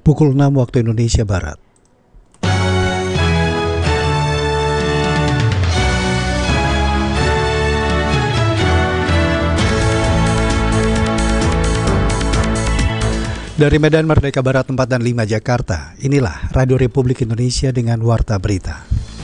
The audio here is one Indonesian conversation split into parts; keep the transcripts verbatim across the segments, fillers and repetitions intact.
pukul enam waktu Indonesia Barat. Dari Medan Merdeka Barat empat dan lima Jakarta, inilah Radio Republik Indonesia dengan Warta Berita.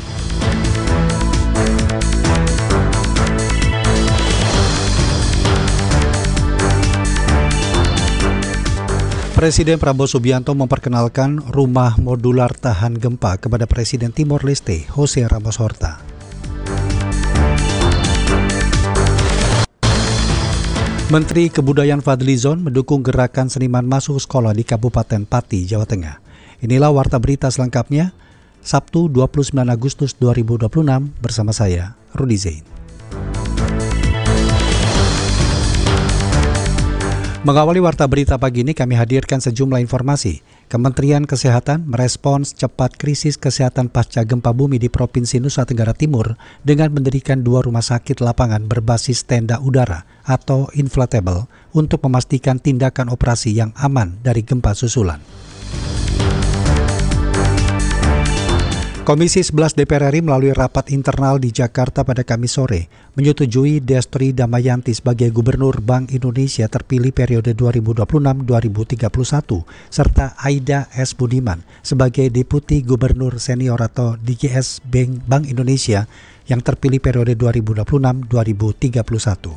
Presiden Prabowo Subianto memperkenalkan rumah modular tahan gempa kepada Presiden Timor Leste, Jose Ramos Horta. Menteri Kebudayaan Fadlizon mendukung gerakan seniman masuk sekolah di Kabupaten Pati, Jawa Tengah. Inilah Warta Berita selengkapnya, Sabtu dua puluh sembilan Agustus dua ribu dua puluh enam, bersama saya, Rudi Zain. Mengawali Warta Berita pagi ini kami hadirkan sejumlah informasi. Kementerian Kesehatan merespons cepat krisis kesehatan pasca gempa bumi di Provinsi Nusa Tenggara Timur dengan mendirikan dua rumah sakit lapangan berbasis tenda udara atau inflatable untuk memastikan tindakan operasi yang aman dari gempa susulan. Komisi sebelas D P R R I melalui rapat internal di Jakarta pada Kamis sore menyetujui Destri Damayanti sebagai Gubernur Bank Indonesia terpilih periode dua ribu dua puluh enam sampai dua ribu tiga puluh satu serta Aida S. Budiman sebagai Deputi Gubernur Senior atau D G S Bank, Bank Indonesia yang terpilih periode dua ribu dua puluh enam sampai dua ribu tiga puluh satu.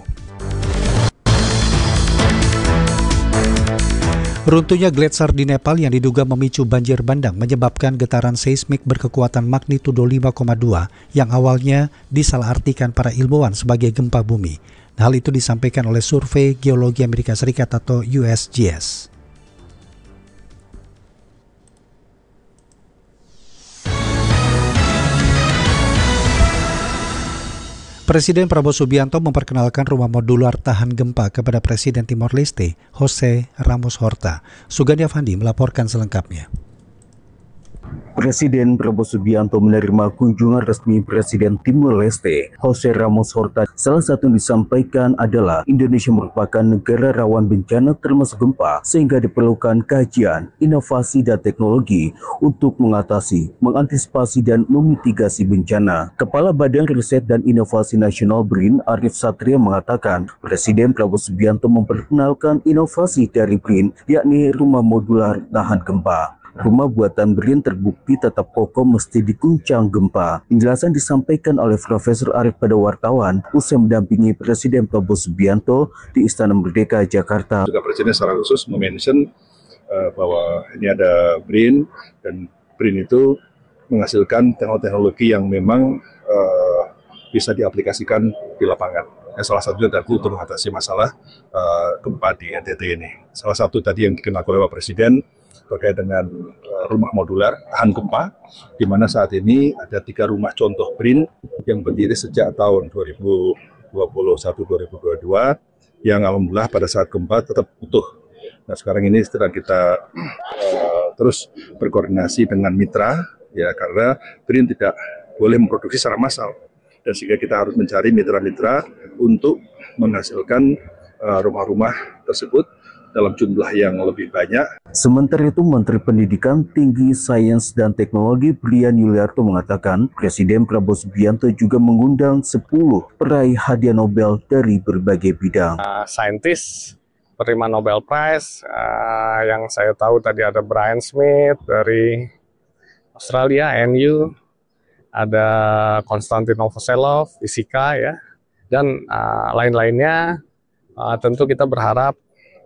Runtuhnya gletser di Nepal yang diduga memicu banjir bandang menyebabkan getaran seismik berkekuatan magnitudo lima koma dua yang awalnya disalahartikan para ilmuwan sebagai gempa bumi. Hal itu disampaikan oleh Survei Geologi Amerika Serikat atau U S G S. Presiden Prabowo Subianto memperkenalkan rumah modular tahan gempa kepada Presiden Timor Leste, Jose Ramos Horta. Sugandi Afandi melaporkan selengkapnya. Presiden Prabowo Subianto menerima kunjungan resmi Presiden Timor Leste, Jose Ramos Horta. Salah satu yang disampaikan adalah Indonesia merupakan negara rawan bencana termasuk gempa, sehingga diperlukan kajian, inovasi dan teknologi untuk mengatasi, mengantisipasi dan memitigasi bencana. Kepala Badan Riset dan Inovasi Nasional B R I N, Arief Satria mengatakan, Presiden Prabowo Subianto memperkenalkan inovasi dari B R I N, yakni rumah modular tahan gempa. Rumah buatan B R I N terbukti tetap kokoh meski diguncang gempa. Penjelasan disampaikan oleh Profesor Arief pada wartawan usai mendampingi Presiden Prabowo Subianto di Istana Merdeka, Jakarta. Juga Presiden secara khusus memention uh, bahwa ini ada B R I N dan B R I N itu menghasilkan teknologi yang memang uh, bisa diaplikasikan di lapangan. Ya, salah satunya tadi untuk mengatasi masalah uh, gempa di N T T ini. Salah satu tadi yang dikenal oleh Pak Presiden terkait dengan uh, rumah modular tahan gempa, di mana saat ini ada tiga rumah contoh B R I N yang berdiri sejak tahun dua ribu dua puluh satu sampai dua ribu dua puluh dua, yang alhamdulillah pada saat gempa tetap utuh. Nah sekarang ini sedang kita uh, terus berkoordinasi dengan mitra, ya karena B R I N tidak boleh memproduksi secara massal, dan sehingga kita harus mencari mitra-mitra untuk menghasilkan uh, rumah-rumah tersebut dalam jumlah yang lebih banyak. Sementara itu, Menteri Pendidikan Tinggi, Sains dan Teknologi Brian Yuliarto mengatakan, Presiden Prabowo Subianto juga mengundang sepuluh peraih hadiah Nobel dari berbagai bidang. Uh, saintis penerima Nobel Prize, uh, yang saya tahu tadi ada Brian Smith dari Australia, N U, ada Konstantin Novoselov, fisika ya, dan uh, lain-lainnya. Uh, tentu kita berharap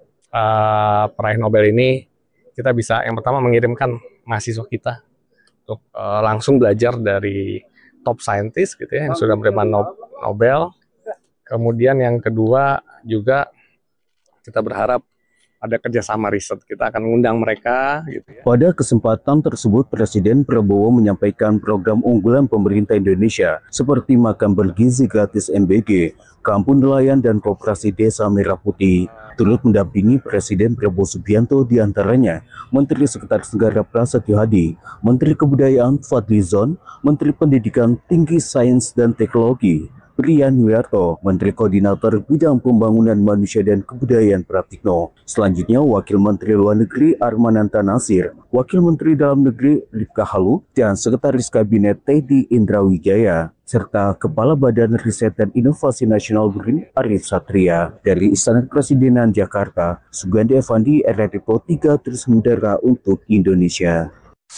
Uh, peraih Nobel ini kita bisa yang pertama mengirimkan mahasiswa kita untuk uh, langsung belajar dari top scientist gitu ya yang sudah menerima no Nobel. Kemudian yang kedua juga kita berharap ada kerjasama riset, kita akan mengundang mereka gitu ya. Pada kesempatan tersebut, Presiden Prabowo menyampaikan program unggulan pemerintah Indonesia seperti makan bergizi gratis M B G, Kampung Nelayan dan Koperasi Desa Merah Putih. Turut mendampingi Presiden Prabowo Subianto diantaranya Menteri Sekretaris Negara Prasetyo Hadi, Menteri Kebudayaan Fadlizon, Menteri Pendidikan Tinggi Sains dan Teknologi Brian Wiarto, Menteri Koordinator Bidang Pembangunan Manusia dan Kebudayaan Pratikno. Selanjutnya, Wakil Menteri Luar Negeri Armananta Nasir, Wakil Menteri Dalam Negeri Lipka Halu, dan Sekretaris Kabinet Teddy Indrawijaya, serta Kepala Badan Riset dan Inovasi Nasional BRIN Arif Satria. Dari Istana Kepresidenan Jakarta, Sugandi Effandi, R R I Pro tiga terus mendera untuk Indonesia.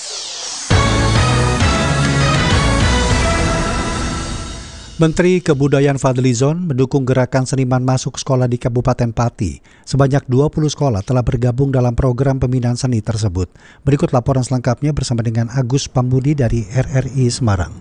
Menteri Kebudayaan Fadlizon mendukung gerakan seniman masuk sekolah di Kabupaten Pati. Sebanyak dua puluh sekolah telah bergabung dalam program pembinaan seni tersebut. Berikut laporan selengkapnya bersama dengan Agus Pambudi dari R R I Semarang.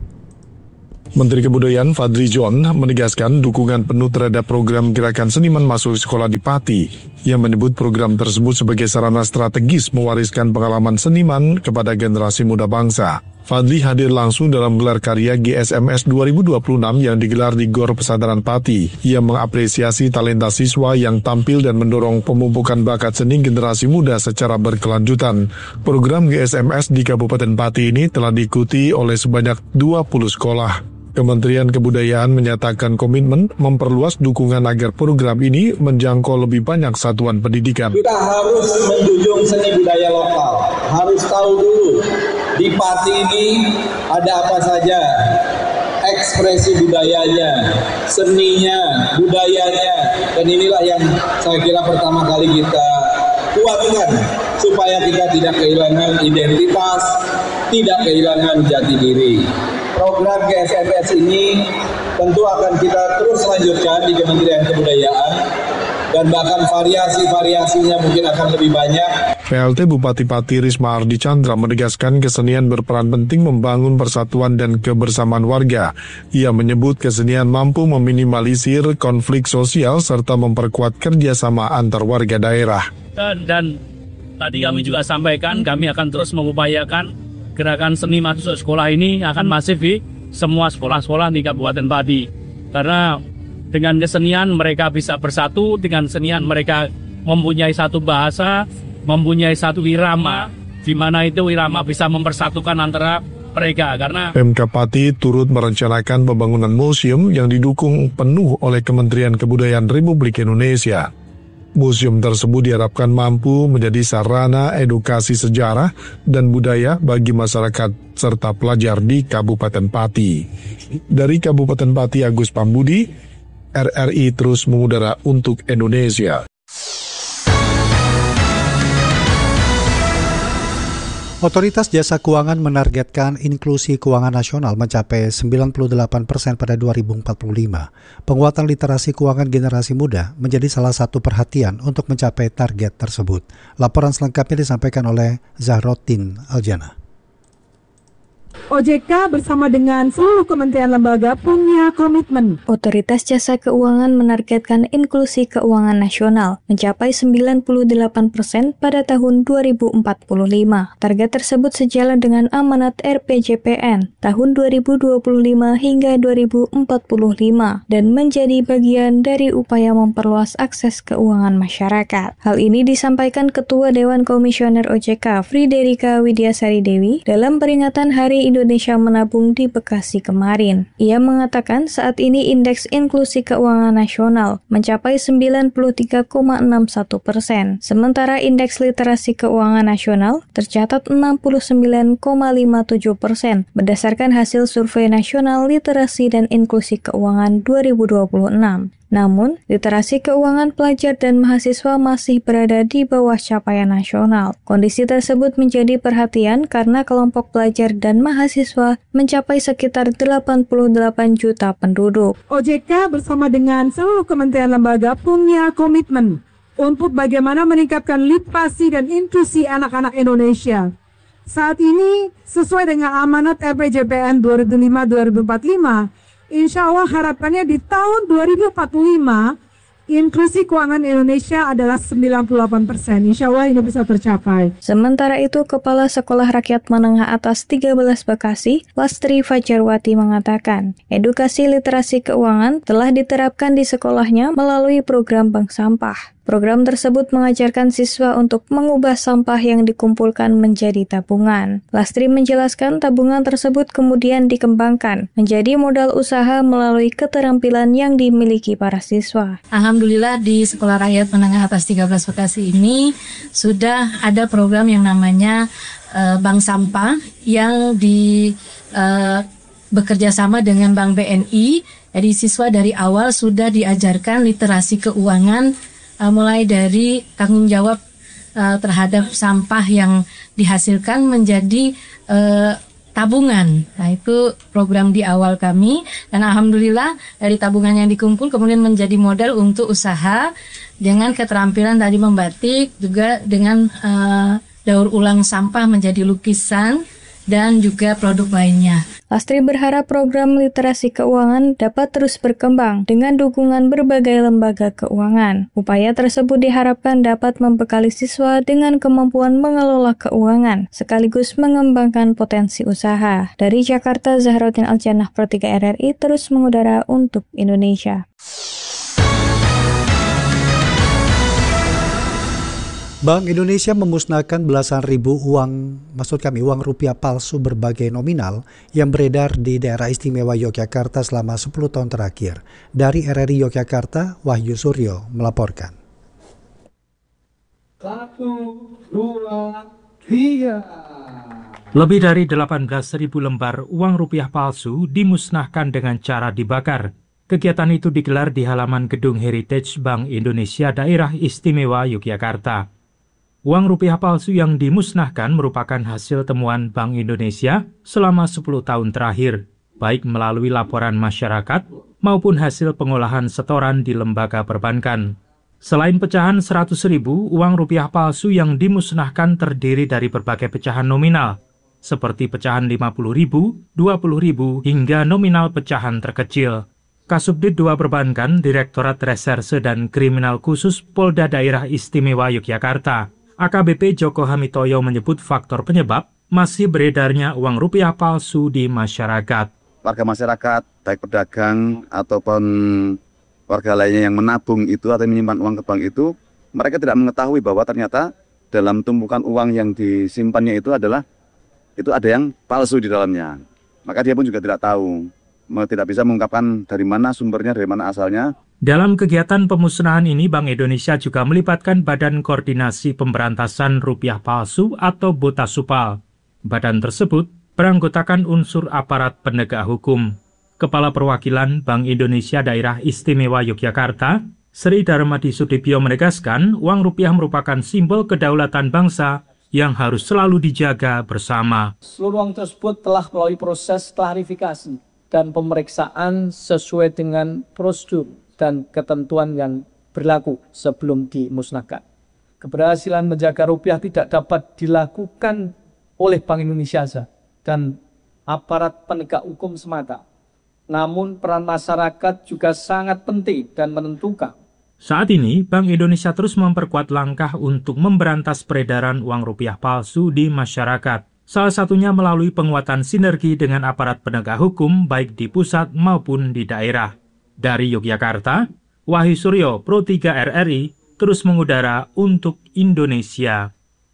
Menteri Kebudayaan Fadlizon menegaskan dukungan penuh terhadap program gerakan seniman masuk sekolah di Pati. Ia menyebut program tersebut sebagai sarana strategis mewariskan pengalaman seniman kepada generasi muda bangsa. Fadli hadir langsung dalam gelar karya G S M S dua ribu dua puluh enam yang digelar di Gor Pesantren Pati. Ia mengapresiasi talenta siswa yang tampil dan mendorong pemupukan bakat seni generasi muda secara berkelanjutan. Program G S M S di Kabupaten Pati ini telah diikuti oleh sebanyak dua puluh sekolah. Kementerian Kebudayaan menyatakan komitmen memperluas dukungan agar program ini menjangkau lebih banyak satuan pendidikan. Kita harus menjunjung seni budaya lokal, harus tahu dulu di Pati ini ada apa saja, ekspresi budayanya, seninya, budayanya, dan inilah yang saya kira pertama kali kita kuatkan supaya kita tidak kehilangan identitas, tidak kehilangan jati diri. Program G S M S ini tentu akan kita terus lanjutkan di Kementerian Kebudayaan dan bahkan variasi-variasinya mungkin akan lebih banyak. P L T Bupati Pati Risma Ardi Chandra menegaskan kesenian berperan penting membangun persatuan dan kebersamaan warga. Ia menyebut kesenian mampu meminimalisir konflik sosial serta memperkuat kerjasama antar warga daerah. Dan, dan tadi kami juga sampaikan, kami akan terus mengupayakan gerakan seni masuk sekolah ini akan masif di semua sekolah-sekolah di Kabupaten Pati. Karena dengan kesenian mereka bisa bersatu, dengan kesenian mereka mempunyai satu bahasa, mempunyai satu irama, di mana itu irama bisa mempersatukan antara mereka. Karena Pemkab Pati turut merencanakan pembangunan museum yang didukung penuh oleh Kementerian Kebudayaan Republik Indonesia. Museum tersebut diharapkan mampu menjadi sarana edukasi sejarah dan budaya bagi masyarakat serta pelajar di Kabupaten Pati. Dari Kabupaten Pati, Agus Pambudi, R R I terus mengudara untuk Indonesia. Otoritas Jasa Keuangan menargetkan inklusi keuangan nasional mencapai sembilan puluh delapan persen pada dua ribu empat puluh lima. Penguatan literasi keuangan generasi muda menjadi salah satu perhatian untuk mencapai target tersebut. Laporan selengkapnya disampaikan oleh Zahrotin Aljana. O J K bersama dengan seluruh kementerian lembaga punya komitmen. Otoritas Jasa Keuangan menargetkan inklusi keuangan nasional mencapai sembilan puluh delapan persen pada tahun dua ribu empat puluh lima. Target tersebut sejalan dengan amanat R P J P N tahun dua ribu dua puluh lima hingga dua ribu empat puluh lima dan menjadi bagian dari upaya memperluas akses keuangan masyarakat. Hal ini disampaikan Ketua Dewan Komisioner O J K Friderika Widyasari Dewi dalam peringatan Hari Indonesia Menabung di Bekasi kemarin. Ia mengatakan saat ini indeks inklusi keuangan nasional mencapai sembilan puluh tiga koma enam satu persen, sementara indeks literasi keuangan nasional tercatat enam puluh sembilan koma lima tujuh persen berdasarkan hasil Survei Nasional Literasi dan Inklusi Keuangan dua ribu dua puluh enam. Namun, literasi keuangan pelajar dan mahasiswa masih berada di bawah capaian nasional. Kondisi tersebut menjadi perhatian karena kelompok pelajar dan mahasiswa mencapai sekitar delapan puluh delapan juta penduduk. O J K bersama dengan seluruh kementerian lembaga punya komitmen untuk bagaimana meningkatkan literasi dan inklusi anak-anak Indonesia. Saat ini, sesuai dengan amanat R P J P N dua ribu lima sampai dua ribu empat puluh lima, insya Allah harapannya di tahun dua ribu empat puluh lima, inklusi keuangan Indonesia adalah sembilan puluh delapan persen. Insya Allah ini bisa tercapai. Sementara itu, Kepala Sekolah Rakyat Menengah Atas tiga belas Bekasi, Lastri Fajarwati mengatakan, edukasi literasi keuangan telah diterapkan di sekolahnya melalui program bank sampah. Program tersebut mengajarkan siswa untuk mengubah sampah yang dikumpulkan menjadi tabungan. Lastri menjelaskan tabungan tersebut kemudian dikembangkan menjadi modal usaha melalui keterampilan yang dimiliki para siswa. Alhamdulillah di Sekolah Rakyat Menengah Atas tiga belas Bekasi ini sudah ada program yang namanya uh, Bank Sampah yang di uh, bekerja sama dengan Bank B N I. Jadi siswa dari awal sudah diajarkan literasi keuangan Uh, mulai dari tanggung jawab uh, terhadap sampah yang dihasilkan menjadi uh, tabungan. Nah, itu program di awal kami, dan alhamdulillah dari tabungan yang dikumpul kemudian menjadi modal untuk usaha dengan keterampilan tadi membatik, juga dengan uh, daur ulang sampah menjadi lukisan dan juga produk lainnya. Lastri berharap program literasi keuangan dapat terus berkembang dengan dukungan berbagai lembaga keuangan. Upaya tersebut diharapkan dapat membekali siswa dengan kemampuan mengelola keuangan, sekaligus mengembangkan potensi usaha. Dari Jakarta, Zahraudin Aljanah, Pro tiga R R I, terus mengudara untuk Indonesia. Bank Indonesia memusnahkan belasan ribu uang, maksud kami uang rupiah palsu berbagai nominal yang beredar di daerah istimewa Yogyakarta selama sepuluh tahun terakhir. Dari R R I Yogyakarta, Wahyu Suryo melaporkan. Satu, dua, tiga. Lebih dari delapan belas ribu lembar uang rupiah palsu dimusnahkan dengan cara dibakar. Kegiatan itu digelar di halaman Gedung Heritage Bank Indonesia Daerah Istimewa Yogyakarta. Uang rupiah palsu yang dimusnahkan merupakan hasil temuan Bank Indonesia selama sepuluh tahun terakhir, baik melalui laporan masyarakat maupun hasil pengolahan setoran di lembaga perbankan. Selain pecahan seratus ribu, uang rupiah palsu yang dimusnahkan terdiri dari berbagai pecahan nominal, seperti pecahan lima puluh ribu, dua puluh ribu, hingga nominal pecahan terkecil. Kasubdit dua Perbankan, Direktorat Reserse dan Kriminal Khusus Polda Daerah Istimewa Yogyakarta, A K B P Joko Hamitoyo menyebut faktor penyebab masih beredarnya uang rupiah palsu di masyarakat. Warga masyarakat, baik pedagang ataupun warga lainnya yang menabung itu atau menyimpan uang ke bank itu, mereka tidak mengetahui bahwa ternyata dalam tumpukan uang yang disimpannya itu adalah itu ada yang palsu di dalamnya. Maka dia pun juga tidak tahu, tidak bisa mengungkapkan dari mana sumbernya, dari mana asalnya. Dalam kegiatan pemusnahan ini, Bank Indonesia juga melibatkan Badan Koordinasi Pemberantasan Rupiah Palsu atau Botasupal. Badan tersebut beranggotakan unsur aparat penegak hukum. Kepala Perwakilan Bank Indonesia Daerah Istimewa Yogyakarta, Sri Darmadi Sudibyo menegaskan uang rupiah merupakan simbol kedaulatan bangsa yang harus selalu dijaga bersama. Seluruh uang tersebut telah melalui proses klarifikasi dan pemeriksaan sesuai dengan prosedur dan ketentuan yang berlaku sebelum dimusnahkan. Keberhasilan menjaga rupiah tidak dapat dilakukan oleh Bank Indonesia saja dan aparat penegak hukum semata. Namun peran masyarakat juga sangat penting dan menentukan. Saat ini, Bank Indonesia terus memperkuat langkah untuk memberantas peredaran uang rupiah palsu di masyarakat. Salah satunya melalui penguatan sinergi dengan aparat penegak hukum baik di pusat maupun di daerah. Dari Yogyakarta, Wahyu Suryo, Pro tiga R R I, terus mengudara untuk Indonesia.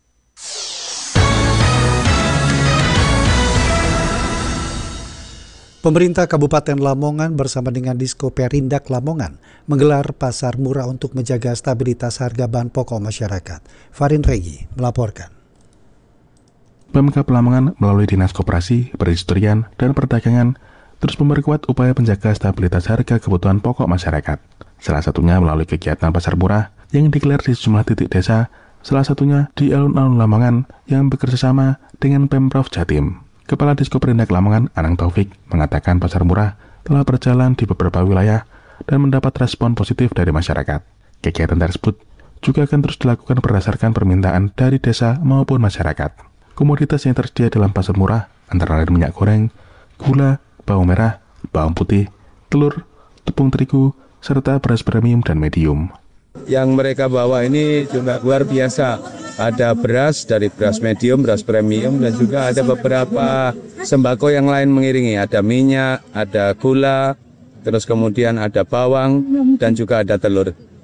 Pemerintah Kabupaten Lamongan bersama dengan Disko Perindak Lamongan menggelar pasar murah untuk menjaga stabilitas harga bahan pokok masyarakat. Farin Regi melaporkan. Pemkab Lamongan melalui Dinas Koperasi, Perindustrian, dan Perdagangan terus memperkuat upaya penjaga stabilitas harga kebutuhan pokok masyarakat. Salah satunya melalui kegiatan pasar murah yang digelar di sejumlah titik desa, salah satunya di alun-alun Lamongan yang bekerjasama dengan Pemprov Jatim. Kepala Disko Perindak Lamongan, Anang Taufik, mengatakan pasar murah telah berjalan di beberapa wilayah dan mendapat respon positif dari masyarakat. Kegiatan tersebut juga akan terus dilakukan berdasarkan permintaan dari desa maupun masyarakat. Komoditas yang tersedia dalam pasar murah antara lain minyak goreng, gula, bawang merah, bawang putih, telur, tepung terigu, serta beras premium dan medium. Yang mereka bawa ini juga luar biasa. Ada beras dari beras medium, beras premium, dan juga ada beberapa sembako yang lain mengiringi. Ada minyak, ada gula, terus kemudian ada bawang, dan juga ada telur.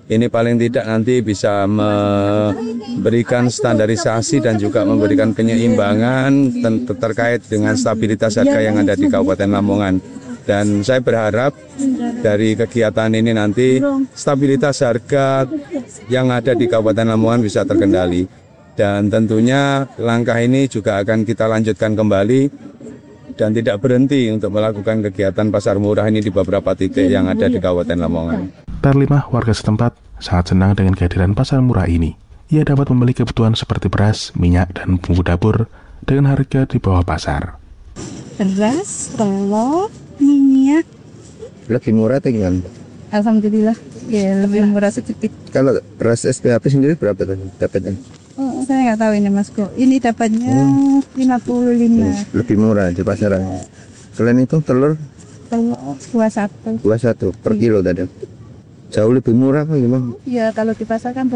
Ini paling tidak nanti bisa memberikan standarisasi dan juga memberikan penyeimbangan terkait dengan stabilitas harga yang ada di Kabupaten Lamongan. Dan saya berharap dari kegiatan ini nanti stabilitas harga yang ada di Kabupaten Lamongan bisa terkendali. Dan tentunya langkah ini juga akan kita lanjutkan kembali dan tidak berhenti untuk melakukan kegiatan pasar murah ini di beberapa titik yang ada di Kabupaten Lamongan. Terlima warga setempat sangat senang dengan kehadiran pasar murah ini. Ia dapat membeli kebutuhan seperti beras, minyak, dan bumbu dapur dengan harga di bawah pasar. Beras, telur, minyak. Lebih murah atau gimana? Alhamdulillah, ya lebih murah sedikit. Kalau beras S P H P sendiri berapa dapatnya? Oh, saya nggak tahu ini Mas Ko. Ini dapatnya hmm. lima puluh lima. Lebih murah di pasaran. Selain itu telur? Telur dua puluh satu. dua puluh satu per kilo tadi. Jauh lebih murah apa gimana? Ya kalau di pasar kan